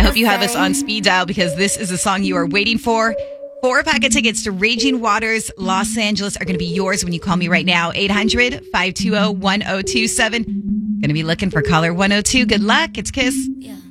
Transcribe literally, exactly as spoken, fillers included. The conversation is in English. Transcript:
hope you have us on speed dial because this is a song you are waiting for. Four pack of tickets to Raging Waters Los Angeles are going to be yours when you call me right now. eight hundred, five two zero, one zero two seven. Going to be looking for caller one oh two. Good luck. It's Kiss. Yeah.